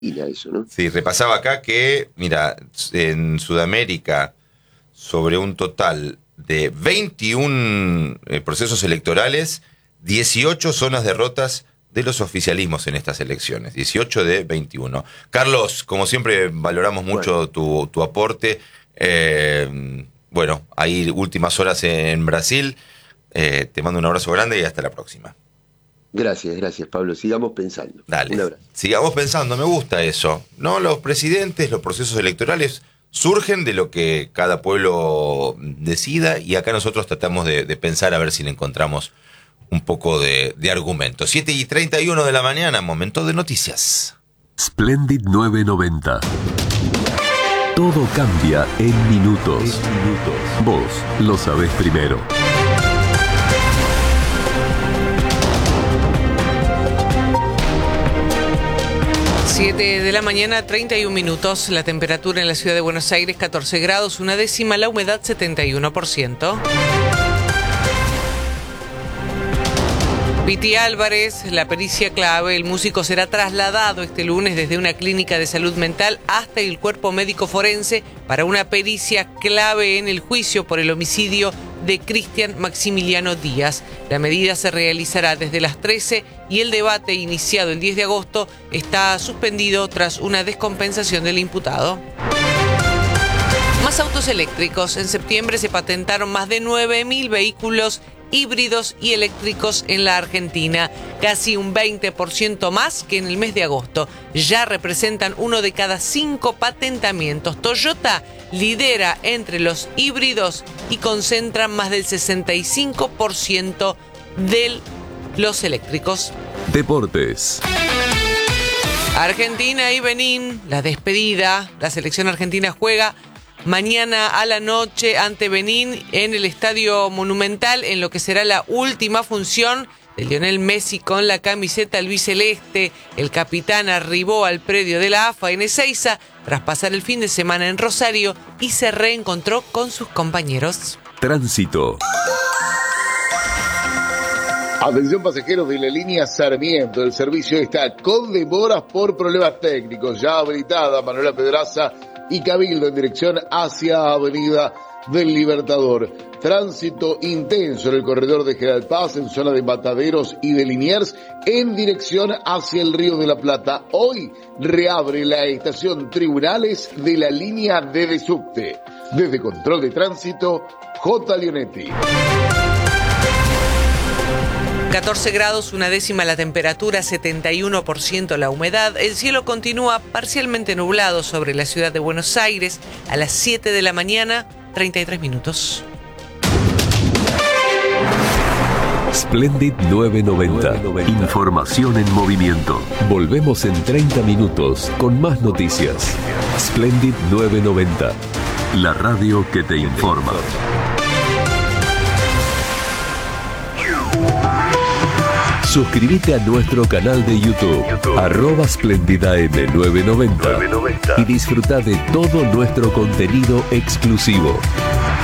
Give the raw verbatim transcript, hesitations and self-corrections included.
eso, ¿no? Sí, repasaba acá que, mira, en Sudamérica, sobre un total de veintiún eh, procesos electorales, dieciocho son las derrotas de los oficialismos en estas elecciones, dieciocho de veintiuno. Carlos, como siempre, valoramos mucho bueno. tu, tu aporte. Eh, bueno, hay últimas horas en Brasil. Eh, te mando un abrazo grande y hasta la próxima. Gracias, gracias, Pablo. Sigamos pensando. Dale. Un abrazo. Sigamos pensando, me gusta eso. No, los presidentes, los procesos electorales surgen de lo que cada pueblo decida y acá nosotros tratamos de, de pensar a ver si le encontramos un poco de, de argumento. siete y treinta y uno de la mañana, momento de noticias. Splendid nueve noventa. Todo cambia en minutos. En minutos. Vos lo sabés primero. siete de la mañana, treinta y un minutos. La temperatura en la ciudad de Buenos Aires, catorce grados, una décima. La humedad, setenta y uno por ciento. Piti Álvarez, la pericia clave. El músico será trasladado este lunes desde una clínica de salud mental hasta el cuerpo médico forense para una pericia clave en el juicio por el homicidio de Cristian Maximiliano Díaz. La medida se realizará desde las trece y el debate, iniciado el diez de agosto, está suspendido tras una descompensación del imputado. Más autos eléctricos. En septiembre se patentaron más de nueve mil vehículos híbridos y eléctricos en la Argentina, casi un veinte por ciento más que en el mes de agosto. Ya representan uno de cada cinco patentamientos. Toyota lidera entre los híbridos y concentra más del sesenta y cinco por ciento de los eléctricos. Deportes. Argentina y Benín, la despedida. La selección argentina juega mañana a la noche ante Benín en el Estadio Monumental, en lo que será la última función de Lionel Messi con la camiseta albiceleste. El capitán arribó al predio de la A F A en Ezeiza tras pasar el fin de semana en Rosario y se reencontró con sus compañeros. Tránsito. Atención pasajeros de la línea Sarmiento, el servicio está con demoras por problemas técnicos, ya habilitada Manuela Pedraza y Cabildo en dirección hacia Avenida del Libertador. Tránsito intenso en el corredor de General Paz, en zona de Mataderos y de Liniers, en dirección hacia el Río de la Plata. Hoy reabre la estación Tribunales de la línea D de subte. Desde Control de Tránsito, J. Leonetti. catorce grados, una décima la temperatura, setenta y uno por ciento la humedad. El cielo continúa parcialmente nublado sobre la ciudad de Buenos Aires. A las siete de la mañana, treinta y tres minutos. Splendid nueve noventa. Información en movimiento. Volvemos en treinta minutos con más noticias. Splendid nueve noventa. La radio que te informa. Suscríbete a nuestro canal de YouTube, YouTube. arroba Splendida M nueve noventa y disfruta de todo nuestro contenido exclusivo.